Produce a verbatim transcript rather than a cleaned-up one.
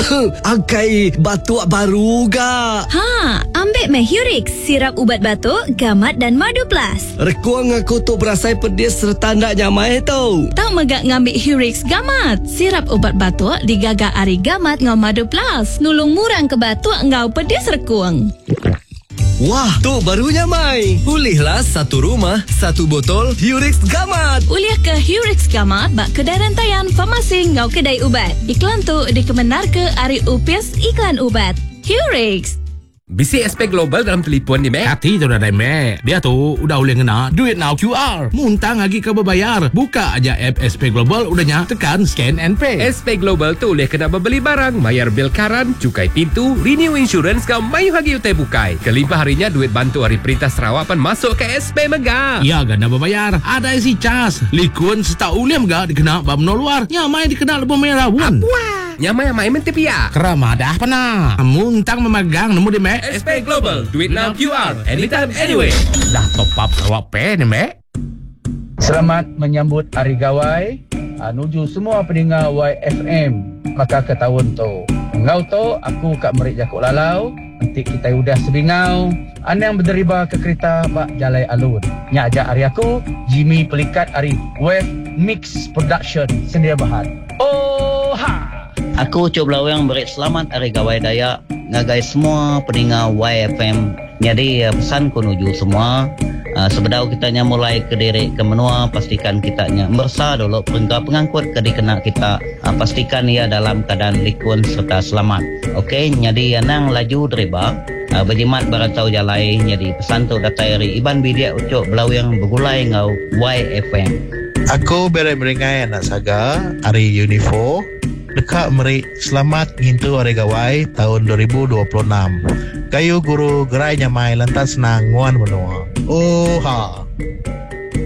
Angkai batuk baru ga. Ha, ambil meh Hurix, sirap ubat batuk, gamat dan madu plus. Rekuang aku tu berasai pedis serta ndak nyamai tau. Tak megak ngambil Hurix gamat. Sirap ubat batuk digagak ari gamat ngau madu plus. Nulung murang ke batuk ngau pedis rekuang. Wah, tu barunya Mai. Pulihlah satu rumah, satu botol Hurix Gamat. Uliah ke Hurix Gamat bak kedai rantaian farmasi ngau kedai ubat. Iklan tu dikebenar ke Ari Upis Iklan Ubat. Hurix. Bisi S P Global dalam telefon ni, Mek. Hati tu dah dah, Mek. Dia tu udah boleh ngena duit now Q R. Muntang lagi ke berbayar. Buka aja app S P Global udahnya, tekan scan and pay. S P Global tu boleh kena membeli barang, bayar bil karan, cukai pintu, renew insurance kau mayu hagi utai bukai. Kelimpah harinya duit bantu hari Perintah Sarawak pan masuk ke S P Mega. Ya, ganda berbayar. Ada isi cas. Likun setau uliam gak dikena bamno luar. Nyamai dikena lebih merah pun. Wah, nyamai yang main mentepia. Kerama dah pernah. Muntang memegang nemu di, Mek. S P Global, duit now Q R, anytime, anyway. Dah top up Sarawak Pay ni, Mek. Selamat menyambut Hari Gawai. Nuju semua pendengar Y F M. Maka ke tahun tu. Engau tu, aku kat Merik Jakuk Lalau. Nanti kita udah sebingau. Anda yang berderiba ke kereta bak Jalai Alun. Nyak ajak hari aku, Jimmy Pelikat hari Wave Mix Production Sendia Bahad. Oh ha! Aku Cuk Belawang beri selamat Hari Gawai Dayak ngagai semua pendengar Y F M. Jadi pesanku nuju semua, uh, sebedau kitanya mulai ke diri ke menua, pastikan kitanya bersa dulu pengga pengangkut ke dikena kita, uh, pastikan ia dalam keadaan likun serta selamat. Okey, jadi anang laju deriba uh, berjimat barantau jalai. Jadi pesan tu datai ri Iban Bidia Ucuk Belawang bergulai ngau Y F M. Aku beri meringai anak saga Hari Unifo dekat Merik selamat ngintu Hari Gawai tahun dua ribu dua puluh enam. Kayu guru gerai nyamai lantas senang nguan menua. Oh ha.